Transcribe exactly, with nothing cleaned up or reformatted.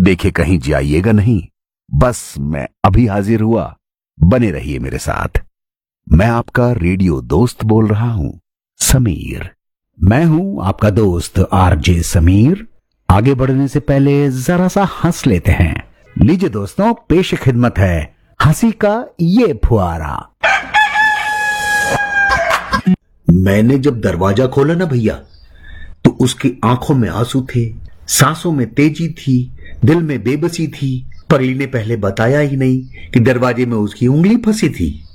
देखे कहीं जाइएगा नहीं, बस मैं अभी हाजिर हुआ, बने रहिए मेरे साथ। मैं आपका रेडियो दोस्त बोल रहा हूं, समीर। मैं हूं आपका दोस्त आरजे समीर। आगे बढ़ने से पहले जरा सा हंस लेते हैं। लीजिए दोस्तों, पेश खिदमत है हंसी का ये फुहारा। मैंने जब दरवाजा खोला ना भैया, तो उसकी आंखों में आंसू थे, सांसों में तेजी थी, दिल में बेबसी थी। पगली ने पहले बताया ही नहीं कि दरवाजे में उसकी उंगली फंसी थी।